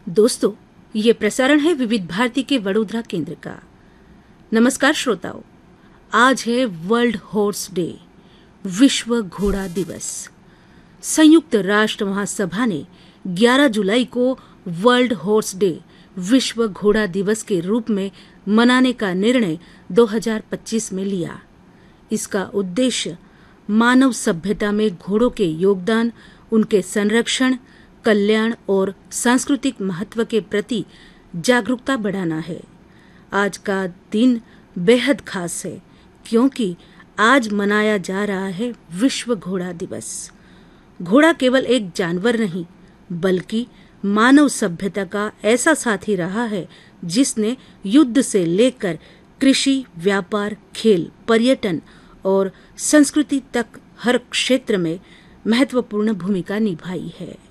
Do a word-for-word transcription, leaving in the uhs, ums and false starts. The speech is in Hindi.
दोस्तों, ये प्रसारण है विविध भारती के वडोदरा केंद्र का। नमस्कार श्रोताओं, आज है वर्ल्ड हॉर्स डे, विश्व घोड़ा दिवस। संयुक्त राष्ट्र महासभा ने ग्यारह जुलाई को वर्ल्ड हॉर्स डे, विश्व घोड़ा दिवस के रूप में मनाने का निर्णय दो हज़ार पच्चीस में लिया। इसका उद्देश्य मानव सभ्यता में घोड़ों के योगदान, उनके संरक्षण, कल्याण और सांस्कृतिक महत्व के प्रति जागरूकता बढ़ाना है। आज का दिन बेहद खास है क्योंकि आज मनाया जा रहा है विश्व घोड़ा दिवस। घोड़ा केवल एक जानवर नहीं, बल्कि मानव सभ्यता का ऐसा साथी रहा है जिसने युद्ध से लेकर कृषि, व्यापार, खेल, पर्यटन और संस्कृति तक हर क्षेत्र में महत्वपूर्ण भूमिका निभाई है।